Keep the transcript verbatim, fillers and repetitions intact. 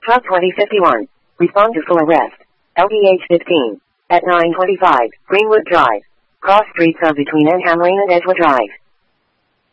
Truck twenty fifty-one. Respond to full arrest. L B H fifteen. At nine twenty-five, Greenwood Drive. Cross streets are between N Hamlin and Edgewood Drive.